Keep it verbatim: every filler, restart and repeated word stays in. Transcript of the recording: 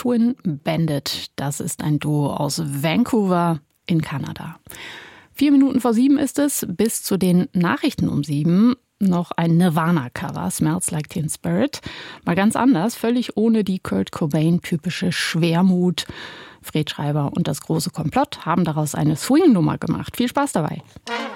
Twin Bandit. Das ist ein Duo aus Vancouver in Kanada. Vier Minuten vor sieben ist es. Bis zu den Nachrichten um sieben noch ein Nirvana-Cover, Smells Like Teen Spirit. Mal ganz anders, völlig ohne die Kurt Cobain-typische Schwermut. Fred Schreiber und das große Komplott haben daraus eine Swing-Nummer gemacht. Viel Spaß dabei.